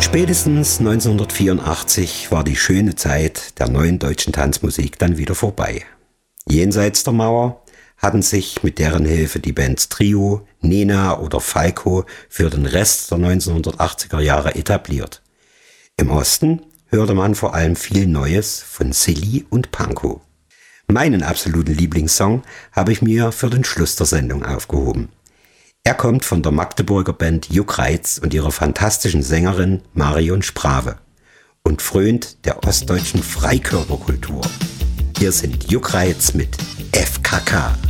Spätestens 1984 war die schöne Zeit der neuen deutschen Tanzmusik dann wieder vorbei. Jenseits der Mauer hatten sich mit deren Hilfe die Bands Trio, Nena oder Falco für den Rest der 1980er Jahre etabliert. Im Osten hörte man vor allem viel Neues von Silly und Pankow. Meinen absoluten Lieblingssong habe ich mir für den Schluss der Sendung aufgehoben. Er kommt von der Magdeburger Band Juckreiz und ihrer fantastischen Sängerin Marion Sprave und frönt der ostdeutschen Freikörperkultur. Hier sind Juckreiz mit FKK.